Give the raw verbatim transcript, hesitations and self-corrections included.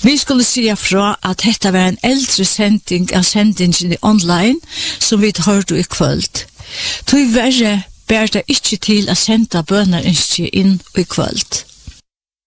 Vi skulle säga fra att detta var en äldre sending av sendingen online som vi hörde i kvöld. Tyvärre bär det ikke til å sende bønner ikke inn i kvöld.